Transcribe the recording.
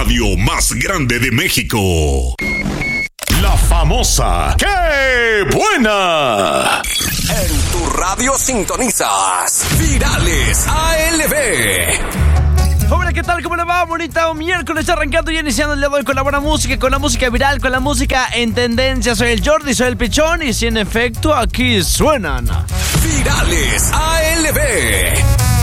radio más grande de México. La famosa ¡Qué buena! En tu radio sintonizas Virales ALB. Hola, ¿qué tal? ¿Cómo le va? Bonita miércoles arrancando y iniciando el día de hoy con la buena música, con la música viral, con la música en tendencia. Soy el Jordi, soy el Pichón y si en efecto aquí suenan Virales ALB.